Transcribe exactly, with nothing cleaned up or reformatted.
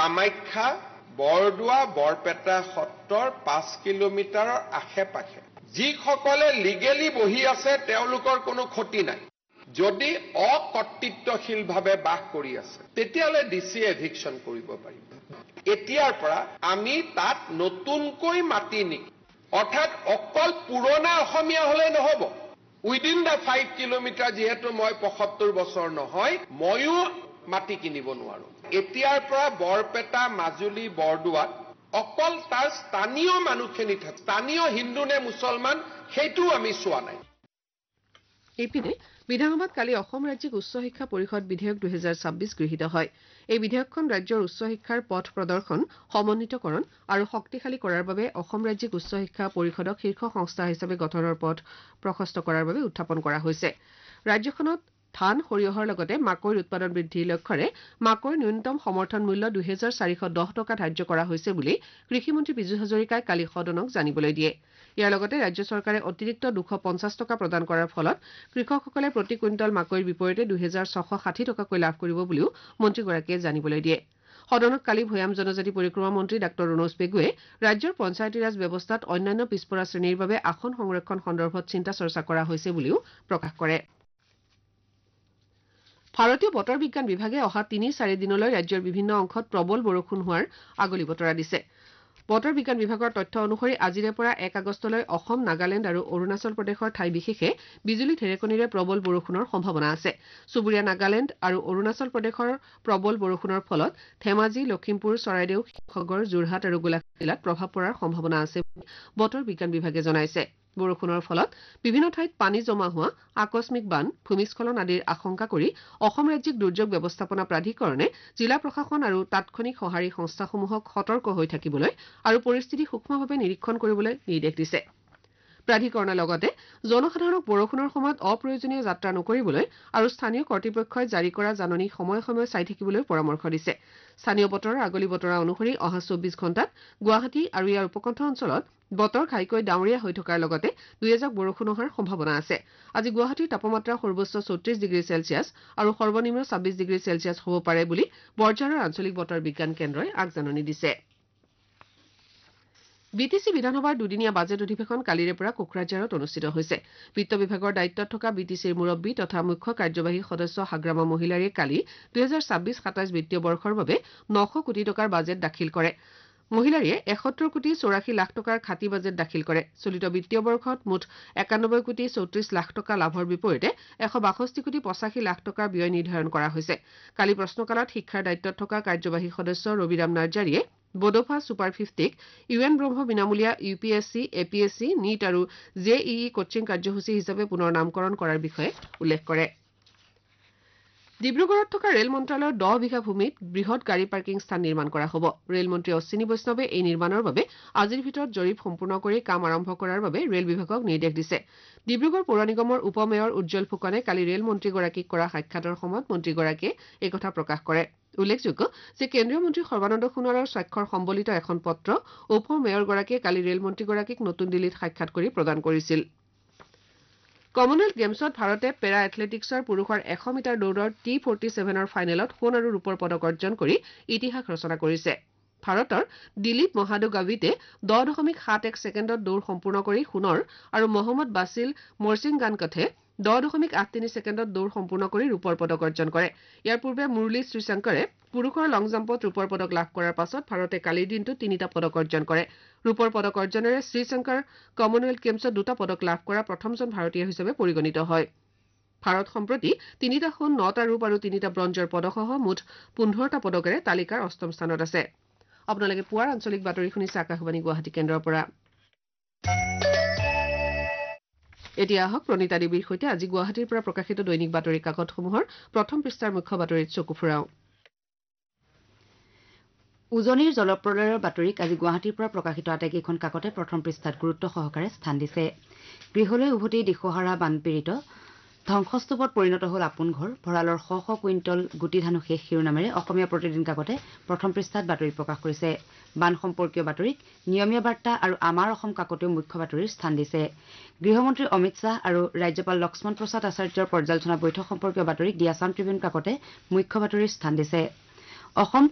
কামাখ্যা বৰদোৱা বৰপেটা সত্ৰৰ পাঁচ কিলোমিটাৰৰ আশে-পাশে যিসকলে লিগেলি বহি আছে তেওঁলোকৰ কোনো ক্ষতি নাই যদি অকৰ্তৃত্বশীলভাৱে বাস কৰি আছে তেতিয়ালে ডিসি এভিকশন কৰিব পাৰিব এতিয়াৰ পৰা আমি তাত নতুনকৈ মাটি নি অৰ্থাৎ অকল পুৰণা অসমীয়া হলে নহব উইদিন দা ফাইভ কিলোমিটাৰ যেহেতু মই পঁয়সত্তৰ বছৰ নহয় ময়ো মাটি কিনিব নোৱাৰো এতিয়াৰ পৰা বৰপেটা মাজুলী বৰদোৱাত অকল তাৰ স্থানীয় মানুহখিনি থাকে স্থানীয় হিন্দু নে মুছলমান সেইটো আমি চোৱা নাই এইপিনে বিধানসভাত কালি অসম ৰাজ্যিক উচ্চ শিক্ষা পৰিষদ বিধেয়ক দুহেজাৰ ছাব্বিছ গৃহীত হয় এই বিধেয়কখন ৰাজ্যৰ উচ্চ শিক্ষাৰ পথ প্ৰদৰ্শন সমন্বিতকৰণ আৰু শক্তিশালী কৰাৰ বাবে অসম ৰাজ্যিক উচ্চ শিক্ষা পৰিষদক শীৰ্ষ সংস্থা হিচাপে গঠনৰ পথ প্ৰশস্ত কৰাৰ বাবে উত্থাপন কৰা হৈছে ৰাজ্যখনত ধান সৰিয়হৰ লগতে মাকৈৰ উৎপাদন বৃদ্ধিৰ লক্ষ্যৰে মাকৈৰ ন্যূনতম সমৰ্থন মূল্য দুহেজাৰ চাৰিশ দহ টকা ধাৰ্য কৰা হৈছে বুলি কৃষিমন্ত্ৰী পীযুষ হাজৰিকাই কালি সদনক জানিবলৈ দিয়ে ইয়াৰ লগতে ৰাজ্য চৰকাৰে অতিৰিক্ত দুশ পঞ্চাছ টকা প্ৰদান কৰাৰ ফলত কৃষকসকলে প্ৰতি কুইণ্টল মাকৈৰ বিপৰীতে দুহেজাৰ ছশ ষাঠি টকাকৈ লাভ কৰিব বুলিও মন্ত্ৰীগৰাকীয়ে জানিবলৈ দিয়ে সদনত কালি ভৈয়াম জনজাতি পৰিক্ৰমা মন্ত্ৰী ডাঃ ৰণোজ পেগুৱে ৰাজ্যৰ পঞ্চায়তী ৰাজ ব্যৱস্থাত অন্যান্য পিছপৰা শ্ৰেণীৰ বাবে আসন সংৰক্ষণ সন্দৰ্ভত চিন্তা চৰ্চা কৰা হৈছে বুলিও প্ৰকাশ কৰে ভাৰতীয় বতৰ বিজ্ঞান বিভাগে অহা তিনি চাৰি দিনলৈ ৰাজ্যৰ বিভিন্ন অংশত প্ৰবল বৰষুণ হোৱাৰ আগলি বতৰা দিছে বতৰ বিজ্ঞান বিভাগৰ তথ্য অনুসৰি আজিৰে পৰা এক আগষ্টলৈ অসম নাগালেণ্ড আৰু অৰুণাচল প্ৰদেশৰ ঠাই বিশেষে বিজুলী ঢেৰেকণীৰে প্ৰবল বৰষুণৰ সম্ভাৱনা আছে চুবুৰীয়া নাগালেণ্ড আৰু অৰুণাচল প্ৰদেশৰ প্ৰবল বৰষুণৰ ফলত ধেমাজি লখিমপুৰ চৰাইদেউ শিৱসাগৰ যোৰহাট আৰু গোলাঘাট জিলাত প্ৰভাৱ পৰাৰ সম্ভাৱনা আছে বতৰ বিজ্ঞান বিভাগে জনাইছে বৰষুণৰ ফলত বিভিন্ন ঠাইত পানী জমা হোৱা আকস্মিক বান ভূমিস্খলন আদিৰ আশংকা কৰি অসম ৰাজ্যিক দুৰ্যোগ ব্যৱস্থাপনা প্ৰাধিকৰণে জিলা প্ৰশাসন আৰু তাৎক্ষণিক সঁহাৰি সংস্থাসমূহক সতৰ্ক হৈ থাকিবলৈ আৰু পৰিস্থিতি সূক্ষ্মভাৱে নিৰীক্ষণ কৰিবলৈ নিৰ্দেশ দিছে প্ৰাধিকৰণে লগতে জনসাধাৰণক বৰষুণৰ সময়ত অপ্ৰয়োজনীয় যাত্ৰা নকৰিবলৈ আৰু স্থানীয় কৰ্তৃপক্ষই জাৰি কৰা জাননী সময়ে সময়ে চাই থাকিবলৈ পৰামৰ্শ দিছে স্থানীয় বতৰৰ আগলি বতৰা অনুসৰি অহা চৌব্বিছ ঘণ্টাত গুৱাহাটী আৰু ইয়াৰ উপকণ্ঠ অঞ্চলত বতৰ ঘাইকৈ ডাৱৰীয়া হৈ থকাৰ লগতে দুই এজাক বৰষুণ হোৱাৰ সম্ভাৱনা আছে আজি গুৱাহাটীৰ তাপমাত্ৰা সৰ্বোচ্চ চৌত্ৰিশ ডিগ্ৰী চেলছিয়াছ আৰু সৰ্বনিম্ন ছাব্বিছ ডিগ্ৰী চেলছিয়াছ হ'ব পাৰে বুলি বৰঝাৰৰ আঞ্চলিক বতৰ বিজ্ঞান কেন্দ্ৰই আগজাননী দিছে বিটিচি বিধানসভাৰ দুদিনীয়া বাজেট অধিৱেশন কালিৰে পৰা কোকৰাঝাৰত অনুষ্ঠিত হৈছে বিত্ত বিভাগৰ দায়িত্বত থকা বিটিচিৰ মুৰব্বী তথা মুখ্য কাৰ্যবাহী সদস্য হাগ্ৰামা মহিলাৰে কালি দুহেজাৰ ছাব্বিছ সাতাইছ বিত্তীয় বৰ্ষৰ বাবে নশ কোটি টকাৰ বাজেট দাখিল কৰে মহিলাৰীয়ে এসত্তৰ কোটি চৌৰাশী লাখ টকাৰ খাঁটি বাজেট দাখিল কৰে চলিত বিত্তীয় বৰ্ষত মুঠ একানব্বৈ কোটি চৌত্ৰিশ লাখ টকা লাভৰ বিপৰীতে এশ বাষষ্ঠি কোটি পঁচাশী লাখ টকাৰ ব্যয় নিৰ্ধাৰণ কৰা হৈছে কালি প্ৰশ্নকালত শিক্ষাৰ দায়িত্বত থকা কাৰ্যবাহী সদস্য ৰবিৰাম নাৰ্জাৰীয়ে বডোফা ছুপাৰ ফিফটিক ইউ এন ব্ৰহ্ম বিনামূলীয়া U P S C A P S C NEET আৰু জে ই ই কোচিং কাৰ্যসূচী হিচাপে পুনৰ নামকৰণ কৰাৰ বিষয়ে উল্লেখ কৰে ডিব্ৰুগড়ত থকা ৰেল মন্ত্ৰালয়ৰ দহ বিঘা ভূমিত বৃহৎ গাড়ী পাৰ্কিং স্থান নিৰ্মাণ কৰা হ'ব ৰেলমন্ত্ৰী অশ্বিনী বৈষ্ণৱে এই নিৰ্মাণৰ বাবে আজিৰ ভিতৰত জৰীপ সম্পূৰ্ণ কৰি কাম আৰম্ভ কৰাৰ বাবে ৰেল বিভাগক নিৰ্দেশ দিছে ডিব্ৰুগড় পৌৰ নিগমৰ উপ মেয়ৰ উজ্জ্বল ফুকনে কালি ৰেল মন্ত্ৰীগৰাকীক কৰা সাক্ষাতৰ সময়ত মন্ত্ৰীগৰাকীয়ে এই কথা প্ৰকাশ কৰে উল্লেখযোগ্য যে কেন্দ্ৰীয় মন্ত্ৰী সৰ্বানন্দ সোণোৱালৰ স্বাক্ষৰ সম্বলিত এখন পত্ৰ উপ মেয়ৰগৰাকীয়ে কালি ৰেল মন্ত্ৰীগৰাকীক নতুন দিল্লীত সাক্ষাৎ কৰি প্ৰদান কৰিছিল কমনৱেলথ গেমছত ভাৰতে পেৰা এথলেটিক্সৰ পুৰুষৰ এশ মিটাৰ দৌৰৰ টি ফৰ্টি ছেভেনৰ ফাইনেলত সোণ আৰু ৰূপৰ পদক অৰ্জন কৰি ইতিহাস ৰচনা কৰিছে ভাৰতৰ দিলীপ মহাদুগাভিতে দহ দশমিক সাত এক ছেকেণ্ডত দৌৰ সম্পূৰ্ণ কৰি সোণৰ আৰু মহম্মদ বাছিল মৰচিংগানকথে দহ দশমিক আঠ তিনি ছেকেণ্ডত দৌৰ সম্পূৰ্ণ কৰি ৰূপৰ পদক অৰ্জন কৰে ইয়াৰ পূৰ্বে মুৰলী শ্ৰীশংকৰে পুৰুষৰ লং জাম্পত ৰূপৰ পদক লাভ কৰাৰ পাছত ভাৰতে কালিৰ দিনটোত তিনিটা পদক অৰ্জন কৰে ৰূপৰ পদক অৰ্জনেৰে শ্ৰীশংকৰ কমনৱেলথ গেমছত দুটা পদক লাভ কৰা প্ৰথমজন ভাৰতীয় হিচাপে পৰিগণিত হয় ভাৰত সম্প্ৰতি তিনিটা সোণ নটা ৰূপ আৰু তিনিটা ব্ৰঞ্জৰ পদকসহ মুঠ পোন্ধৰটা পদকেৰে তালিকাৰ অষ্টম স্থানত আছে আপোনালোকে পুৱাৰ আঞ্চলিক বাতৰি শুনিছে আকাশবাণী গুৱাহাটী কেন্দ্ৰৰ পৰা এতিয়া আহক প্ৰণীতা দেৱীৰ সৈতে আজি গুৱাহাটীৰ পৰা প্ৰকাশিত দৈনিক বাতৰি কাকতসমূহৰ প্ৰথম পৃষ্ঠাৰ মুখ্য বাতৰিত চকু ফুৰাওঁ উজনিৰ জলপ্ৰলয়ৰ বাতৰিক আজি গুৱাহাটীৰ পৰা প্ৰকাশিত আটাইকেইখন কাকতে প্ৰথম পৃষ্ঠাত গুৰুত্ব সহকাৰে স্থান দিছে গৃহলৈ উভতি দিশহাৰা বানপীড়িত ধ্বংসস্তূপত পৰিণত হ'ল আপোন ঘৰ ভঁৰালৰ শ শ কুইণ্টল গুটি ধানো শেষ শিৰোনামেৰে অসমীয়া প্ৰতিদিন কাকতে প্ৰথম পৃষ্ঠাত বাতৰি প্ৰকাশ কৰিছে বান সম্পৰ্কীয় বাতৰিক নিয়মীয়া বাৰ্তা আৰু আমাৰ অসম কাকতেও মুখ্য বাতৰিৰ স্থান দিছে গৃহমন্ত্ৰী অমিত শ্বাহ আৰু ৰাজ্যপাল লক্ষ্মণ প্ৰসাদ আচাৰ্যৰ পৰ্যালোচনা বৈঠক সম্পৰ্কীয় বাতৰিক দি আছাম ট্ৰিবিউন কাকতে মুখ্য বাতৰিৰ স্থান দিছে অসম